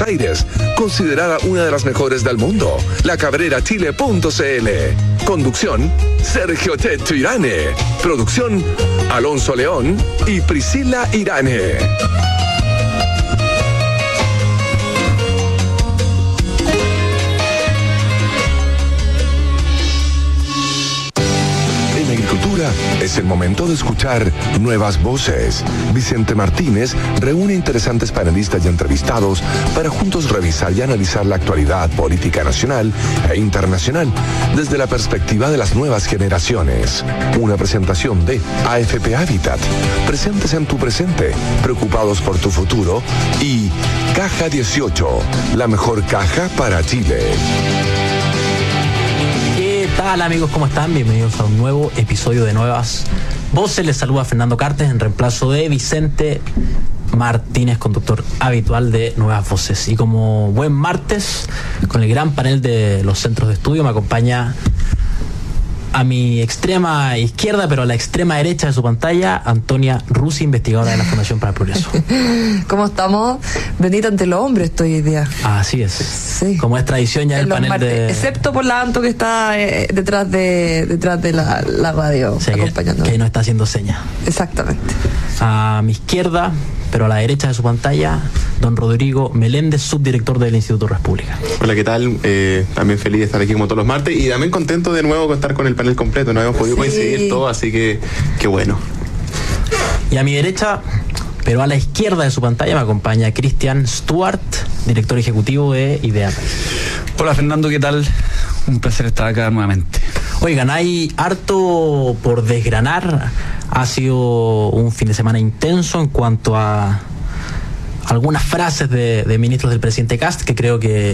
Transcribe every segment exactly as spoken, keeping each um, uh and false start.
Buenos Aires, considerada una de las mejores del mundo. La Cabrera Chile punto c l. Conducción, Sergio Teto Irane. Producción, Alonso León y Priscila Irane. Es el momento de escuchar nuevas voces. Vicente Martínez reúne interesantes panelistas y entrevistados para juntos revisar y analizar la actualidad política nacional e internacional desde la perspectiva de las nuevas generaciones. Una presentación de A F P Habitat, presentes en tu presente, preocupados por tu futuro, y Caja dieciocho, la mejor caja para Chile. ¿Qué tal, amigos? ¿Cómo están? Bienvenidos a un nuevo episodio de Nuevas Voces. Les saluda Fernando Cartes en reemplazo de Vicente Martínez, conductor habitual de Nuevas Voces. Y como buen martes, con el gran panel de los centros de estudio, me acompaña a mi extrema izquierda, pero a la extrema derecha de su pantalla, Antonia Rusi, investigadora de la Fundación para el Progreso. ¿Cómo estamos? Bendita ante los hombres estoy hoy día. Así es. Sí. Como es tradición ya en el panel martes, de... excepto por la Anto que está eh, detrás de detrás de la, la radio, sí, acompañando. Que, que no está haciendo señas. Exactamente. A mi izquierda, pero a la derecha de su pantalla, don Rodrigo Meléndez, subdirector del Instituto República. Hola, ¿qué tal? Eh, también feliz de estar aquí como todos los martes y también contento de nuevo de estar con el panel completo. No hemos podido sí. coincidir todo, así que qué bueno. Y a mi derecha, pero a la izquierda de su pantalla, me acompaña Cristian Stuart, director ejecutivo de IDEA. Hola, Fernando, ¿qué tal? Un placer estar acá nuevamente. Oigan, hay harto por desgranar. Ha sido un fin de semana intenso en cuanto a algunas frases de, de ministros del presidente Kast que creo que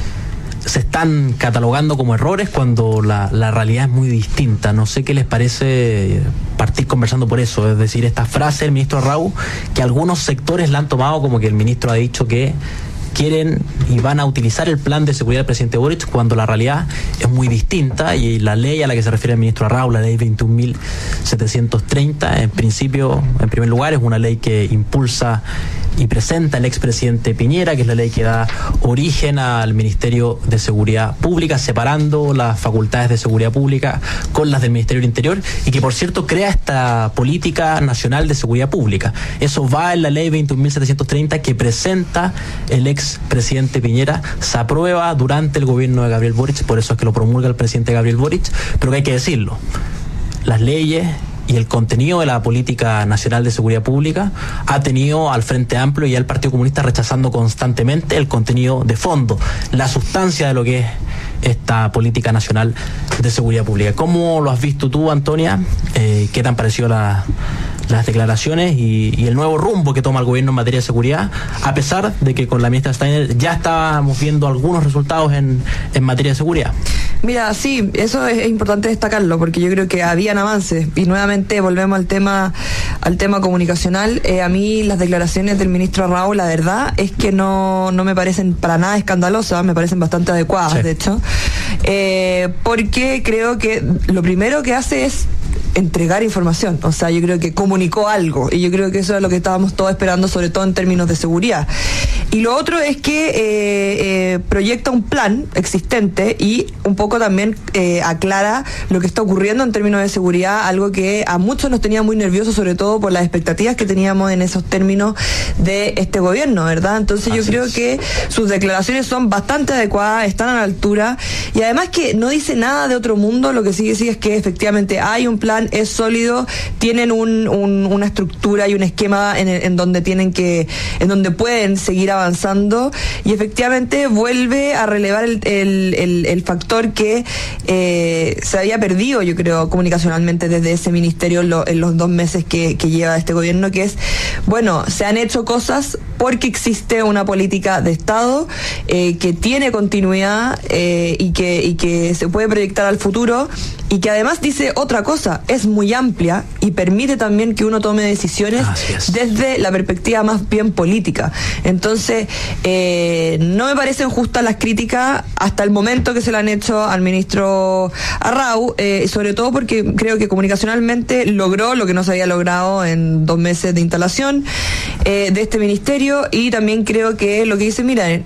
se están catalogando como errores cuando la, la realidad es muy distinta. No sé qué les parece partir conversando por eso. Es decir, esta frase del ministro Arrau, que algunos sectores la han tomado como que el ministro ha dicho que quieren y van a utilizar el plan de seguridad del presidente Boric cuando la realidad es muy distinta, y la ley a la que se refiere el ministro Arrau, la ley veintiún mil setecientos treinta, en principio, en primer lugar, es una ley que impulsa y presenta el expresidente Piñera, que es la ley que da origen al Ministerio de Seguridad Pública, separando las facultades de seguridad pública con las del Ministerio del Interior, y que, por cierto, crea esta política nacional de seguridad pública. Eso va en la ley veintiún mil setecientos treinta que presenta el expresidente Piñera, se aprueba durante el gobierno de Gabriel Boric, por eso es que lo promulga el presidente Gabriel Boric, pero que hay que decirlo, las leyes y el contenido de la política nacional de seguridad pública ha tenido al Frente Amplio y al Partido Comunista rechazando constantemente el contenido de fondo, la sustancia de lo que es esta política nacional de seguridad pública. ¿Cómo lo has visto tú, Antonia? Eh, ¿Qué te han parecido la, las declaraciones y, y el nuevo rumbo que toma el gobierno en materia de seguridad, a pesar de que con la ministra Steiner ya estábamos viendo algunos resultados en, en materia de seguridad? Mira, sí, eso es importante destacarlo, porque yo creo que habían avances, y nuevamente volvemos al tema al tema comunicacional. Eh, a mí las declaraciones del ministro Arrau, la verdad es que no, no me parecen para nada escandalosas, me parecen bastante adecuadas, sí. de hecho, eh, porque creo que lo primero que hace es entregar información, o sea, yo creo que comunicó algo, y yo creo que eso es lo que estábamos todos esperando, sobre todo en términos de seguridad. Y lo otro es que eh, eh, proyecta un plan existente y un poco también eh, aclara lo que está ocurriendo en términos de seguridad, algo que a muchos nos tenía muy nerviosos, sobre todo por las expectativas que teníamos en esos términos de este gobierno, ¿verdad? Entonces yo Así creo es. que sus declaraciones son bastante adecuadas, están a la altura, y además que no dice nada de otro mundo. Lo que sí sí es que efectivamente hay un plan, es sólido, tienen un, un, una estructura y un esquema en, en donde tienen que, en donde pueden seguir avanzando, y efectivamente vuelve a relevar el, el, el, el factor que eh, se había perdido, yo creo, comunicacionalmente desde ese ministerio en, lo, en los dos meses que, que lleva este gobierno, que es, bueno, se han hecho cosas porque existe una política de Estado eh, que tiene continuidad eh, y, que, y que se puede proyectar al futuro, y que además dice otra cosa, es muy amplia y permite también que uno tome decisiones desde la perspectiva más bien política. Entonces, eh, no me parecen justas las críticas hasta el momento que se le han hecho al ministro Arrau, eh, sobre todo porque creo que comunicacionalmente logró lo que no se había logrado en dos meses de instalación eh, de este ministerio, y también creo que lo que dice, mira,